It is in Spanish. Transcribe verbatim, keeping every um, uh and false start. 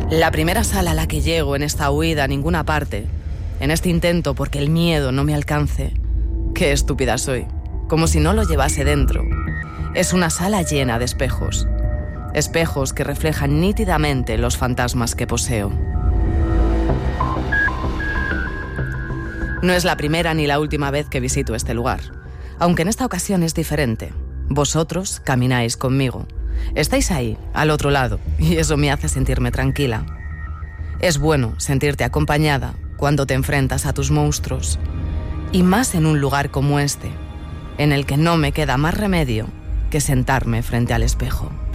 La primera sala a la que llego en esta huida a ninguna parte, en este intento porque el miedo no me alcance. Qué estúpida soy, como si no lo llevase dentro. Es una sala llena de espejos. Espejos que reflejan nítidamente los fantasmas que poseo. No es la primera ni la última vez que visito este lugar, aunque en esta ocasión es diferente. Vosotros camináis conmigo. Estáis ahí, al otro lado, y eso me hace sentirme tranquila. Es bueno sentirte acompañada cuando te enfrentas a tus monstruos, y más en un lugar como este, en el que no me queda más remedio que sentarme frente al espejo.